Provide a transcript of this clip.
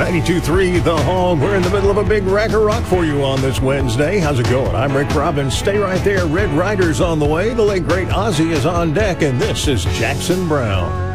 92.3 The Hog. We're in the middle of a big rack of rock for you on this Wednesday. How's it going? I'm Rick Robbins. Stay right there. Red Rider's on the way. The late great Ozzy is on deck, and this is Jackson Browne.